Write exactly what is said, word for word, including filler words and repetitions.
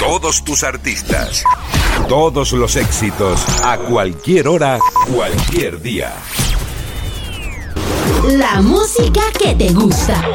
Todos tus artistas. Todos los éxitos. A cualquier hora, cualquier día. La música que te gusta.